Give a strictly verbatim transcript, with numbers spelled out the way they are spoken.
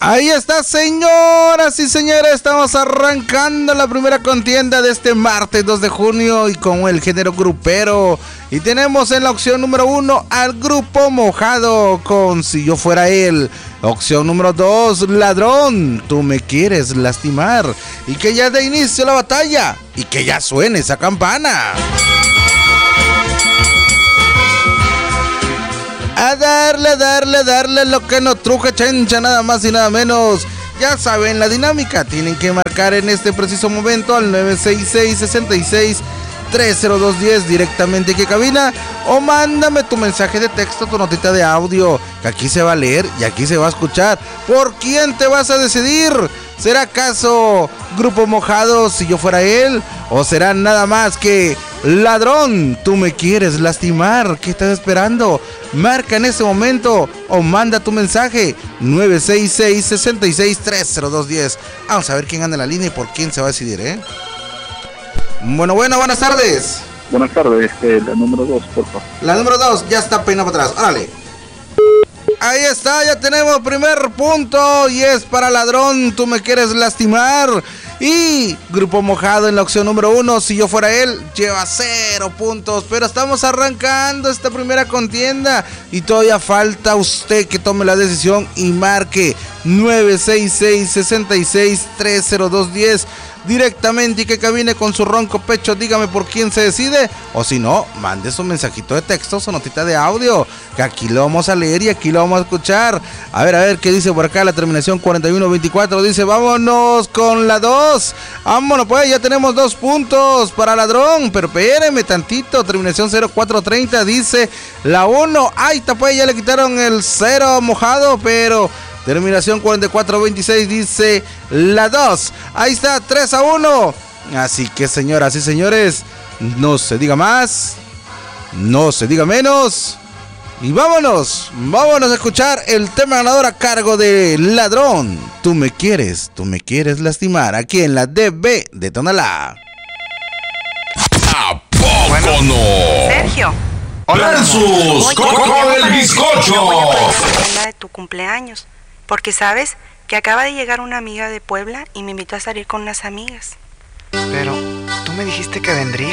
Ahí está, señoras y señores, estamos arrancando la primera contienda de este martes dos de junio y con el género grupero. Y tenemos en la opción número uno al Grupo Mojado con Si Yo Fuera Él. Opción número dos, Ladrón, Tú Me Quieres Lastimar. Y que ya dé inicio la batalla y que ya suene esa campana. A darle, darle, darle lo que no truje chencha, nada más y nada menos. Ya saben la dinámica, tienen que marcar en este preciso momento al nueve seis seis, seis seis, tres cero dos uno cero directamente que cabina, o mándame tu mensaje de texto, tu notita de audio, que aquí se va a leer y aquí se va a escuchar. ¿Por quién te vas a decidir? ¿Será acaso Grupo Mojado, Si Yo Fuera Él? ¿O será nada más que Ladrón, Tú Me Quieres Lastimar? ¿Qué estás esperando? Marca en este momento o manda tu mensaje nueve seis seis, seis seis, tres cero dos uno cero. Vamos a ver quién anda en la línea y por quién se va a decidir, ¿eh? Bueno, bueno, buenas tardes. Buenas tardes, este, la número dos, por favor. La número dos ya está peinada para atrás, órale. Ahí está, ya tenemos primer punto y es para Ladrón, Tú Me Quieres Lastimar. Y Grupo Mojado en la opción número uno, Si Yo Fuera Él, lleva cero puntos. Pero estamos arrancando esta primera contienda y todavía falta usted que tome la decisión y marque nueve seis seis, seis seis, tres cero dos uno cero directamente y que cabine con su ronco pecho. Dígame por quién se decide, o si no, mande su mensajito de texto, su notita de audio, que aquí lo vamos a leer y aquí lo vamos a escuchar. A ver, a ver qué dice por acá la terminación cuarenta y uno veinticuatro. Dice, vámonos con la dos. Vámonos pues, ya tenemos dos puntos para Ladrón, pero espéreme tantito. Terminación cero cuatro treinta dice la uno. Ahí está pues, ya le quitaron el cero Mojado, pero terminación cuarenta y cuatro veintiséis dice la dos. Ahí está, tres a uno. Así que, señoras y señores, no se diga más, no se diga menos. Y vámonos, vámonos a escuchar el tema ganador a cargo de Ladrón, Tú Me Quieres, Tú Me Quieres Lastimar, aquí en la D B de Tonalá. ¿A poco bueno, no? Sergio. Hola, Versus, Coco del Bizcocho. La de tu cumpleaños. Porque sabes que acaba de llegar una amiga de Puebla y me invitó a salir con unas amigas. Pero tú me dijiste que vendría.